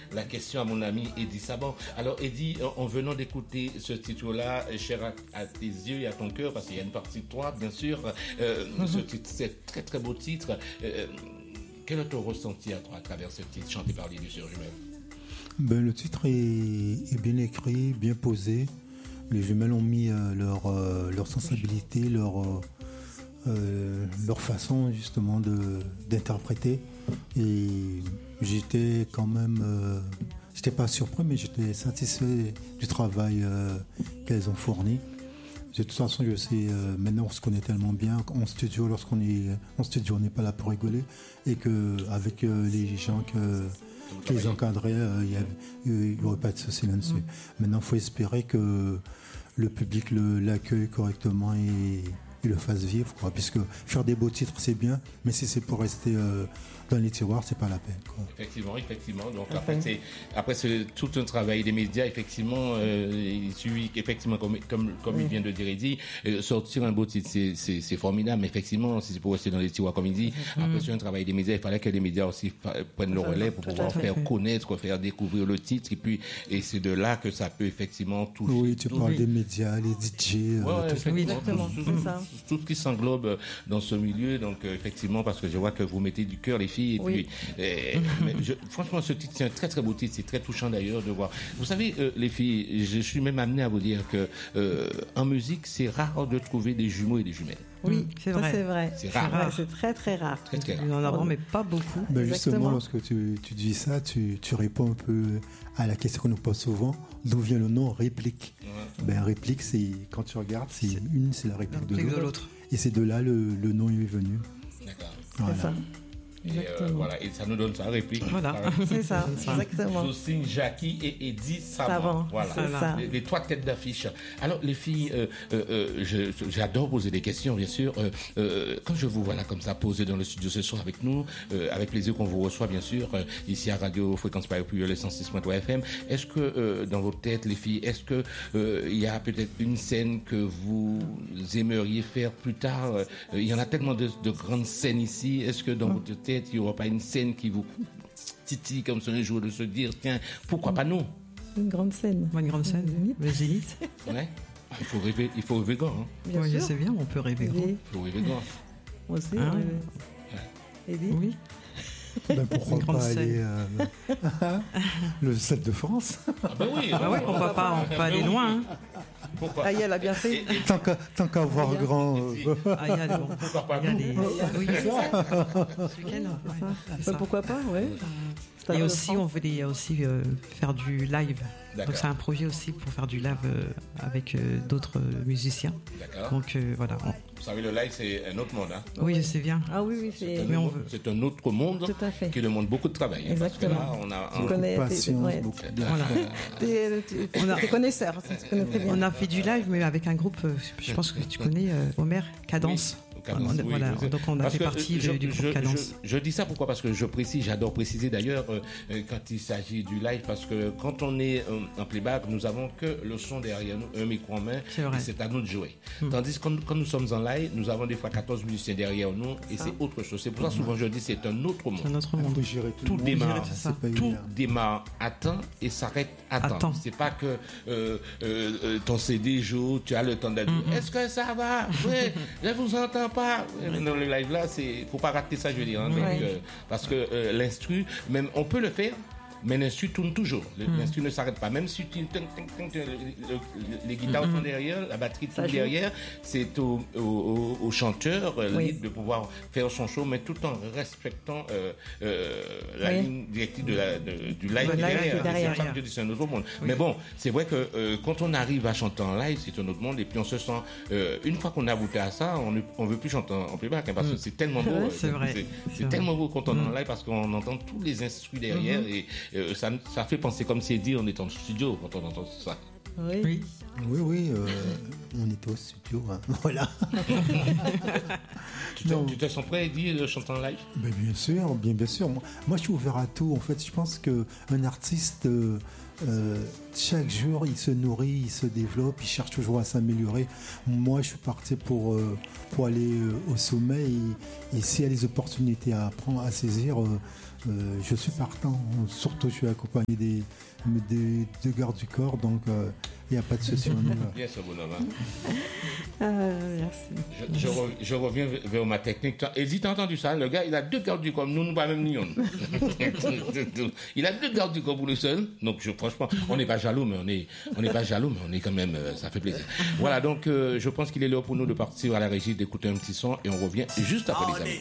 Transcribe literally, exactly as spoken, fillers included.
la question à mon ami Eddie Saban. Alors Eddie, en venant d'écouter ce titre-là, cher à, à tes yeux et à ton cœur, parce qu'il y a une partie de toi, bien sûr, euh, mm-hmm. ce titre, c'est très très beau titre. Euh, quel est ton ressenti à, à travers ce titre chanté par les deux sœurs jumelles? Ben, le titre est, est bien écrit, bien posé. Les jumelles ont mis euh, leur, euh, leur sensibilité, leur, euh, euh, leur façon justement de, d'interpréter. Et j'étais quand même, euh, j'étais pas surpris, mais j'étais satisfait du travail euh, qu'elles ont fourni. De toute façon, je sais, euh, maintenant on se connaît tellement bien en studio, lorsqu'on est en studio, on n'est pas là pour rigoler. Et qu'avec euh, les gens que... qui les encadraient, il euh, n'y aurait pas de souci là-dessus. Mmh. Maintenant, il faut espérer que le public le, l'accueille correctement et, et le fasse vivre, quoi. Puisque faire des beaux titres, c'est bien, mais si c'est pour rester euh, dans les tiroirs, c'est pas la peine, quoi. Effectivement, effectivement. Donc après, okay. c'est, après c'est tout un travail des médias, effectivement, euh, il suffit qu'effectivement, comme, comme, comme oui. il vient de dire, il dit, euh, sortir un beau titre, c'est, c'est, c'est formidable, mais effectivement, si c'est pour rester dans les tiroirs, comme il dit, mmh. après c'est un travail des médias, il fallait que les médias aussi prennent le relais pour pouvoir faire connaître, faire découvrir le titre, et puis, et c'est de là que ça peut effectivement toucher. Oui, tu parles oui. des médias, les D J, ouais, euh, tout, oui, exactement, tout, tout, tout, tout ce qui s'englobe dans ce milieu, donc euh, effectivement, parce que je vois que vous mettez du cœur, les filles, et oui. puis, et, mais je, franchement, ce titre, c'est un très très beau titre, c'est très touchant d'ailleurs de voir. Vous savez, euh, les filles, je suis même amené à vous dire que euh, en musique, c'est rare de trouver des jumeaux et des jumelles. Oui, c'est vrai. c'est vrai. C'est rare. C'est, vrai, c'est très très rare. Très, très rare. Il y en a, mais pas beaucoup. Ben justement, lorsque tu, tu dis ça, tu, tu réponds un peu à la question qu'on nous pose souvent. D'où vient le nom réplique? Ouais. Ben réplique, c'est quand tu regardes, c'est, c'est une, c'est la réplique, la réplique de, l'autre. de l'autre. Et c'est de là le, le nom est venu. D'accord. Voilà. C'est ça. Et, euh, voilà, et ça nous donne sa réplique. Voilà, c'est ça, exactement. Jocelyne, Jackie et Eddie Saban. Saban. Voilà, c'est ça. Les, les trois têtes d'affiche. Alors, les filles, euh, euh, je, j'adore poser des questions, bien sûr. Euh, euh, quand je vous vois là comme ça, posé dans le studio ce soir avec nous, euh, avec plaisir qu'on vous reçoit, bien sûr, euh, ici à Radio Fréquence Paris le cent six point trois F M. Est-ce que euh, dans vos têtes, les filles, est-ce que euh, il y a peut-être une scène que vous aimeriez faire plus tard? euh, Il y en a tellement de, de grandes scènes ici. Est-ce que dans mmh. votre tête, il n'y aura pas une scène qui vous titille comme ça un jour de se dire, tiens, pourquoi pas nous? Une grande scène. Une grande scène, le Zénith. Ouais. Il faut rêver, il faut rêver grand. Hein. Bien oui, sûr. C'est bien, on peut rêver grand. Il faut rêver grand. Moi aussi, ah, ouais. Eddie? Oui. Ben pourquoi pas aller euh, le Stade de France? Ah ben oui, ah ouais, pourquoi pas, on peut aller loin. Hein. Pourquoi? Ah, elle a bien fait. Et, et, tant, qu'à, tant qu'à voir Aïe, grand. Euh... Ah, il y a bon. Pourquoi pas? Il y a les... Oui, c'est ça. Ce week-end, c'est ça. C'est ça. Pourquoi pas, ouais. Et aussi, on voulait aussi euh, faire du live. D'accord. Donc c'est un projet aussi pour faire du live euh, avec euh, d'autres musiciens. D'accord. Donc euh, voilà. On... Vous savez, le live, c'est un autre monde. Hein. Oui, je sais bien. Ah oui, oui, c'est... C'est, un, Mais on autre, veut... c'est un autre monde Tout à fait. qui demande beaucoup de travail. Hein, exactement. Parce que là, on a un... Tu connais, patience, ouais. beaucoup de... Voilà. T'es, t'es, on a... t'es connaisseur, tu connais très bien. On a fait du live, mais avec un groupe, je pense que tu connais, euh, Homer, Cadence. Oui. Cadence, on, oui, voilà, oui, donc on a parce fait que, partie je, de, du groupe je, Cadence. Je, je dis ça pourquoi? Parce que je précise, j'adore préciser d'ailleurs euh, quand il s'agit du live, parce que quand on est euh, en playback, nous avons que le son derrière nous, un micro en main, c'est vrai. Et c'est à nous de jouer. Hum. Tandis que quand, quand nous sommes en live, nous avons des fois quatorze musiciens derrière nous, et ah. c'est autre chose. C'est pour ça souvent je dis c'est un autre monde. C'est un autre monde. Il faut gérer tout, tout le démarre, gérer, tout démarre à temps et s'arrête à temps. Attends. C'est pas que euh, euh, euh, ton C D joue, tu as le temps d'être. Mm-hmm. Est-ce que ça va? Oui, je vous entends pas. Dans le live là, c'est faut pas rater ça, je veux dire, hein, ouais. donc, euh, parce que euh, l'instru, même on peut le faire. Mais l'instru tourne toujours. L'instru mm. ne s'arrête pas. Même si tu, ting, ting, ting, ting, le, le, le, les guitares mm-hmm. sont derrière, la batterie tourne derrière, c'est au, au, au, au chanteur oui. de pouvoir faire son show, mais tout en respectant euh, euh, la oui. ligne directive de la, de, du live derrière. derrière. C'est, derrière. c'est un autre monde. Oui. Mais bon, c'est vrai que euh, quand on arrive à chanter en live, c'est un autre monde. Et puis on se sent, euh, une fois qu'on a goûté à ça, on ne veut plus chanter en, en playback, hein, parce mm. que c'est tellement beau. Ouais, c'est vrai. C'est, c'est, c'est tellement beau quand on est mm. en live, parce qu'on entend tous les instruments derrière. Mm-hmm. et Euh, ça, ça fait penser comme c'est dit, on est en studio quand on entend ça. Oui. Oui. Oui, oui, euh, on était au studio, hein. Voilà. Tu te, tu te sens prêt, Eddie, de chanter en live? Ben, bien sûr, bien, bien sûr. Moi, moi, je suis ouvert à tout. En fait, je pense qu'un artiste, euh, euh, chaque jour, il se nourrit, il se développe, il cherche toujours à s'améliorer. Moi, je suis parti pour, euh, pour aller euh, au sommet et, et s'il y a des opportunités à prendre, à saisir, euh, euh, je suis partant. Surtout, je suis accompagné des, des, des gardes du corps, donc euh, il n'y a pas de souci. On y va. Bien ce bonhomme. Hein. Euh, merci. Je, je, re- je reviens vers ma technique. Eddie, t'as entendu ça? Le gars, il a deux gardes du corps. Nous, nous, pas même ni on. Il a deux gardes du corps pour le seul. Donc, je, franchement, on n'est pas jaloux, mais on est, on n'est pas jaloux, mais on est quand même, euh, ça fait plaisir. Voilà, donc, euh, je pense qu'il est l'heure pour nous de partir à la régie, d'écouter un petit son et on revient juste après les amis.